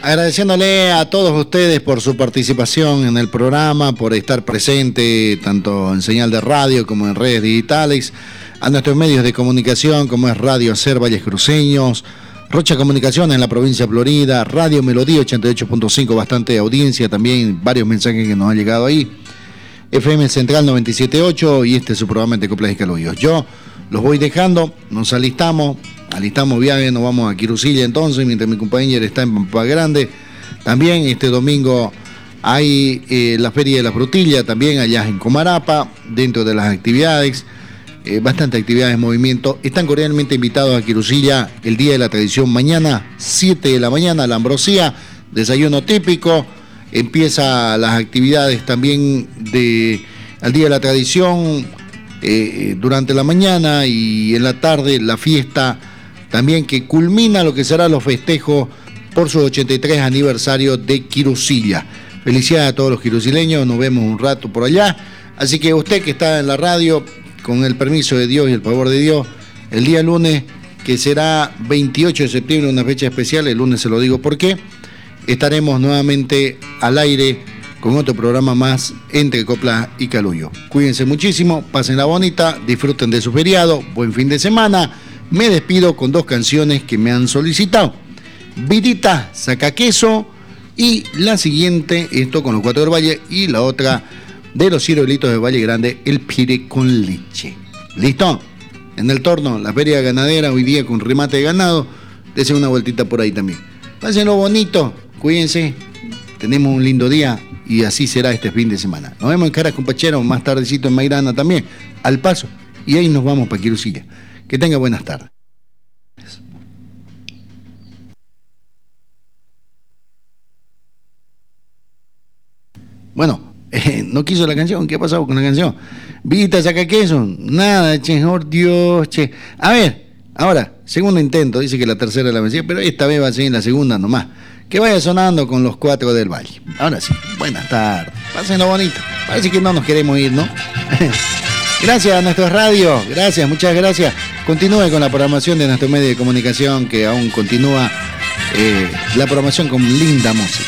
agradeciéndole a todos ustedes por su participación en el programa, por estar presente tanto en señal de radio como en redes digitales, a nuestros medios de comunicación como es Radio Ser Valles Cruceños, Rocha Comunicaciones en la provincia de Florida, Radio Melodía 88.5, bastante audiencia también, varios mensajes que nos han llegado ahí, FM Central 97.8 y este es su programa de Coplas y Caluyos. Yo los voy dejando, nos alistamos viaje, nos vamos a Quirusilla entonces, mientras mi compañero está en Pampa Grande. También este domingo hay la Feria de la Frutilla, también allá en Comarapa, dentro de las actividades. Bastante actividades en movimiento. Están cordialmente invitados a Quirusilla el Día de la Tradición mañana, 7 de la mañana, la ambrosía, desayuno típico. Empieza las actividades también al Día de la Tradición durante la mañana y en la tarde la fiesta también que culmina lo que será los festejos por su 83 aniversario de Quirusilla. Felicidades a todos los quirusileños, nos vemos un rato por allá. Así que usted que está en la radio, con el permiso de Dios y el favor de Dios, el día lunes, que será 28 de septiembre, una fecha especial, el lunes se lo digo por qué, estaremos nuevamente al aire con otro programa más entre Coplas y Caluyo. Cuídense muchísimo, pásenla bonita, disfruten de su feriado, buen fin de semana. Me despido con dos canciones que me han solicitado. Vidita, Saca Queso, y la siguiente, esto con los Cuatro del Valle, y la otra de los ciruelitos de Valle Grande, el pire con leche. ¿Listo? En el torno, la feria ganadera, hoy día con remate de ganado, dense una vueltita por ahí también. Pásenlo bonito, cuídense, tenemos un lindo día y así será este fin de semana. Nos vemos en Caras con Pachero, más tardecito en Mairana también, al paso, y ahí nos vamos para Quirusilla. Que tenga buenas tardes. Bueno, no quiso la canción. ¿Qué ha pasado con la canción? Vita, Saca Queso. Nada, che, oh Dios, che. A ver, ahora, segundo intento. Dice que la tercera es la vencida, pero esta vez va a ser la segunda nomás. Que vaya sonando con los Cuatro del Valle. Ahora sí, buenas tardes. Pásenlo bonito. Parece que no nos queremos ir, ¿no? Gracias a nuestras radios. Gracias, muchas gracias. Continúe con la programación de nuestro medio de comunicación, que aún continúa la programación con linda música.